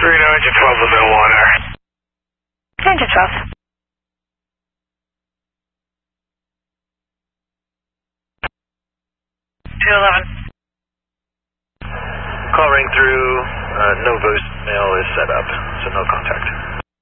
Reno, engine 12 level 1R. Engine 12. Call ring through, no voicemail is set up, so no contact.